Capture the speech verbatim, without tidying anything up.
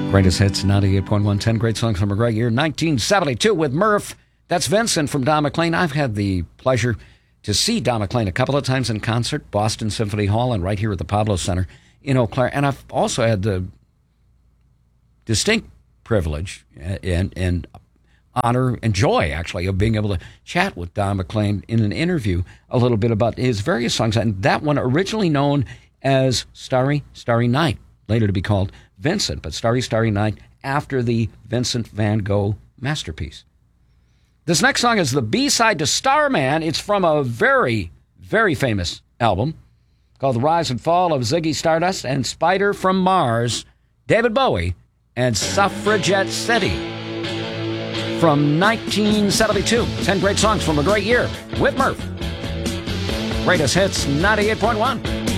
Greatest hits, ninety-eight point one, ten great songs from a great year, nineteen seventy-two with Murph. That's Vincent from Don McLean. I've had the pleasure to see Don McLean a couple of times in concert, Boston Symphony Hall and right here at the Pablo Center in Eau Claire. And I've also had the distinct privilege and, and honor and joy, actually, of being able to chat with Don McLean in an interview a little bit about his various songs. And that one originally known as Starry, Starry Night, later to be called Vincent, but Starry, Starry Night after the Vincent van Gogh masterpiece. This next song is the B-side to Starman. It's from a very, very famous album called The Rise and Fall of Ziggy Stardust and Spider from Mars, David Bowie, and Suffragette City from nineteen seventy-two. Ten great songs from a great year with Murph. Greatest hits, ninety-eight point one.